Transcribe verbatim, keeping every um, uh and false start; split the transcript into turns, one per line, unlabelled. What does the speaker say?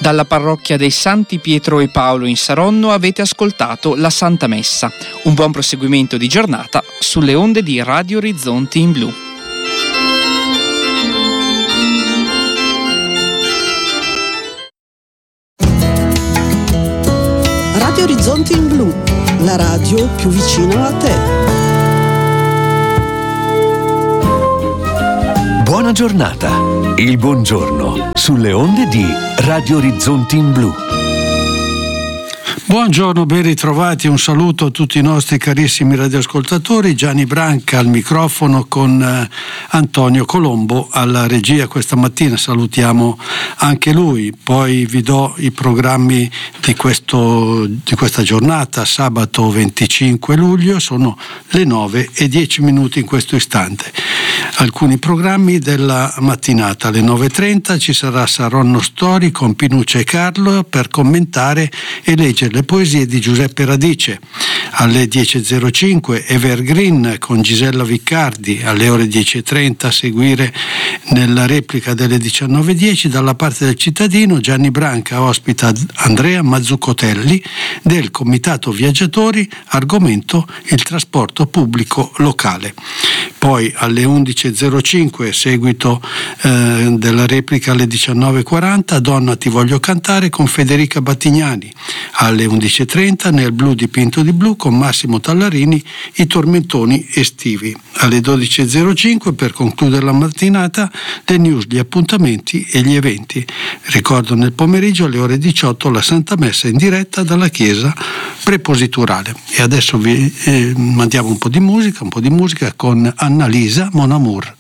Dalla parrocchia dei Santi Pietro e Paolo in Saronno avete ascoltato la Santa Messa. Un buon proseguimento di giornata sulle onde di Radio Orizzonti in Blu.
Radio Orizzonti in Blu, la radio più vicina a te.
Buona giornata, il buongiorno sulle onde di Radio Orizzonti in Blu.
Buongiorno, ben ritrovati, un saluto a tutti i nostri carissimi radioascoltatori. Gianni Branca al microfono con eh, Antonio Colombo alla regia questa mattina, salutiamo anche lui. Poi vi do i programmi di, questo, di questa giornata, sabato venticinque luglio, sono le nove e dieci minuti in questo istante. Alcuni programmi della mattinata, alle nove e trenta ci sarà Saronno Story con Pinuccia e Carlo per commentare e leggere le poesie di Giuseppe Radice. Alle dieci e zero cinque Evergreen con Gisella Viccardi, alle ore dieci e trenta a seguire nella replica delle diciannove e dieci dalla parte del cittadino Gianni Branca ospita Andrea Mazzucotelli del Comitato Viaggiatori, argomento il trasporto pubblico locale. Poi alle undici e zero cinque seguito eh, della replica alle diciannove e quaranta Donna ti voglio cantare con Federica Battignani. Alle undici e trenta nel Blu dipinto di blu con Massimo Tallarini i tormentoni estivi. Alle dodici e zero cinque per concludere la mattinata le news, gli appuntamenti e gli eventi. Ricordo nel pomeriggio alle ore diciotto la Santa Messa in diretta dalla chiesa prepositurale. E adesso vi eh, mandiamo un po' di musica, un po' di musica con Annalisa Mon Amour.